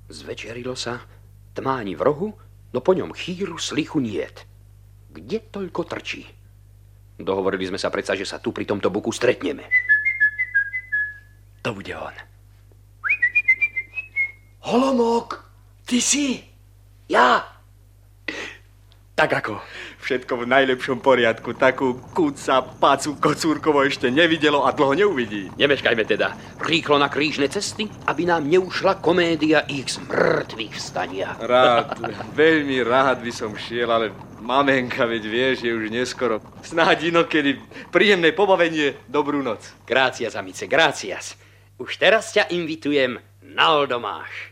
Zvečerilo sa, tmáni v rohu, no po ňom chýru slichu niet. Kde toľko trčí? Dohovorili sme sa predsa, že sa tu pri tomto buku stretneme. To bude on. Holomok, ty si? Ja? Tak ako? Všetko v najlepšom poriadku. Takú kúca, pácu, kocúrkovo ešte nevidelo a dlho neuvidí. Nemeškajme teda. Rýchlo na krížne cesty, aby nám neušla komédia ich z mŕtvych vstania. Rád, veľmi rád by som šiel, ale mamenka, veď vieš, je už neskoro. Snáď inokedy. Príjemné pobavenie, dobrú noc. Gracias, amice, gracias. Už teraz ťa invitujem na oldomáš.